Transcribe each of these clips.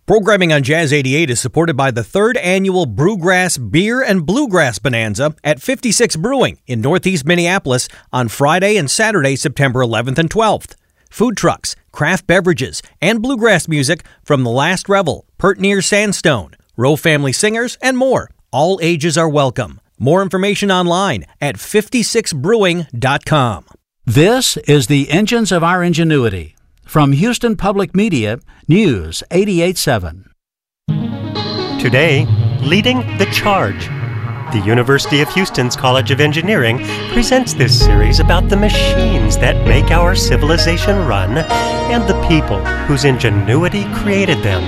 Programming on Jazz 88 is supported by the 3rd Annual Brewgrass Beer and Bluegrass Bonanza at 56 Brewing in Northeast Minneapolis on Friday and Saturday, September 11th and 12th. Food trucks, craft beverages, and bluegrass music from The Last Revel, Pert Near Sandstone, Rowe Family Singers, and more. All ages are welcome. More information online at 56brewing.com. This is the Engines of Our Ingenuity. From Houston Public Media, News 88.7. Today, Leading the Charge. The University of Houston's College of Engineering presents this series about the machines that make our civilization run and the people whose ingenuity created them.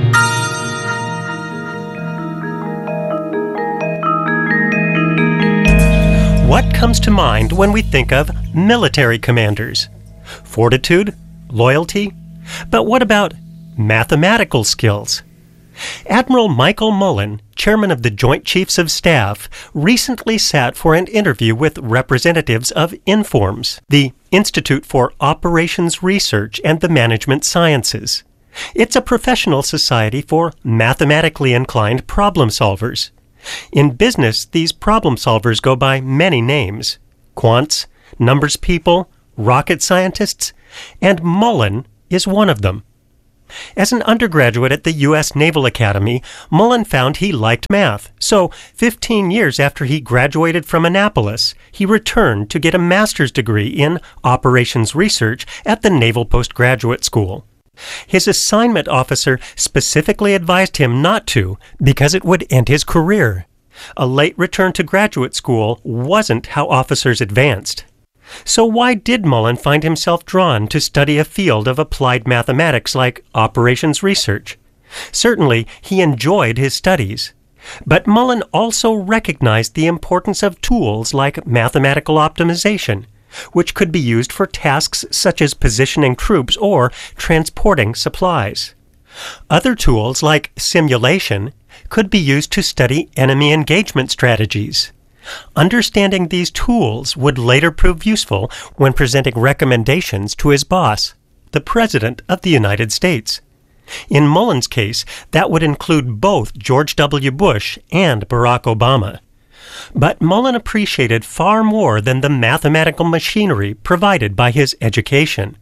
What comes to mind when we think of military commanders? Fortitude? Loyalty? But what about mathematical skills? Admiral Michael Mullen, chairman of the Joint Chiefs of Staff, recently sat for an interview with representatives of INFORMS, the Institute for Operations Research and the Management Sciences. It's a professional society for mathematically inclined problem solvers. In business, these problem solvers go by many names: quants, numbers people, rocket scientists, and Mullen is one of them. As an undergraduate at the U.S. Naval Academy, Mullen found he liked math, so 15 years after he graduated from Annapolis, he returned to get a master's degree in operations research at the Naval Postgraduate School. His assignment officer specifically advised him not to because it would end his career. A late return to graduate school wasn't how officers advanced. So why did Mullen find himself drawn to study a field of applied mathematics like operations research? Certainly, he enjoyed his studies. But Mullen also recognized the importance of tools like mathematical optimization, which could be used for tasks such as positioning troops or transporting supplies. Other tools like simulation could be used to study enemy engagement strategies. Understanding these tools would later prove useful when presenting recommendations to his boss, the President of the United States. In Mullen's case, that would include both George W. Bush and Barack Obama. But Mullen appreciated far more than the mathematical machinery provided by his education.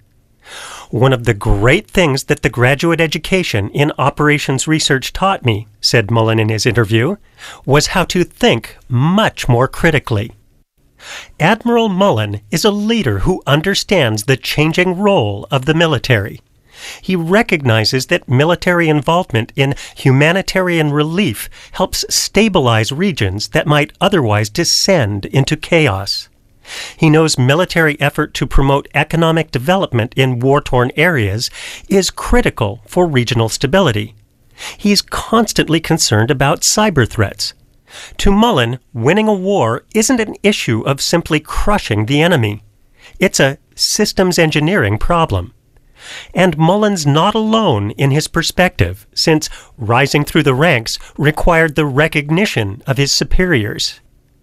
One of the great things that the graduate education in operations research taught me, said Mullen in his interview, was how to think much more critically. Admiral Mullen is a leader who understands the changing role of the military. He recognizes that military involvement in humanitarian relief helps stabilize regions that might otherwise descend into chaos. He knows military effort to promote economic development in war-torn areas is critical for regional stability. He's constantly concerned about cyber threats. To Mullen, winning a war isn't an issue of simply crushing the enemy. It's a systems engineering problem. And Mullen's not alone in his perspective, since rising through the ranks required the recognition of his superiors.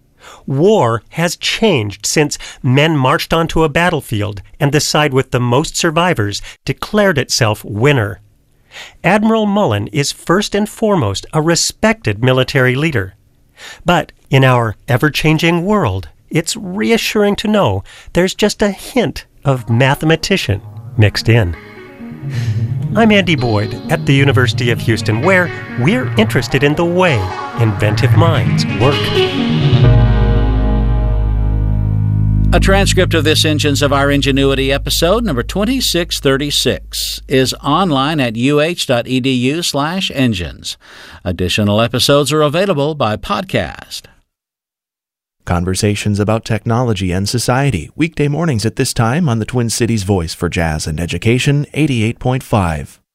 War has changed since men marched onto a battlefield and the side with the most survivors declared itself winner. Admiral Mullen is first and foremost a respected military leader. But in our ever-changing world, it's reassuring to know there's just a hint of mathematician mixed in. I'm Andy Boyd at the University of Houston, where we're interested in the way inventive minds work. A transcript of this Engines of Our Ingenuity episode, number 2636, is online at uh.edu/engines. Additional episodes are available by podcast. Conversations about technology and society, weekday mornings at this time on the Twin Cities Voice for Jazz and Education, 88.5.